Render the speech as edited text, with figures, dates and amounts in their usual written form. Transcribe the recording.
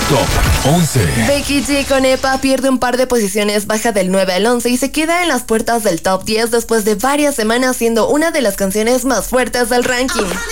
Top 11. Becky G con Epa pierde un par de posiciones, baja del 9 al 11 y se queda en las puertas del Top 10 después de varias semanas siendo una de las canciones más fuertes del ranking.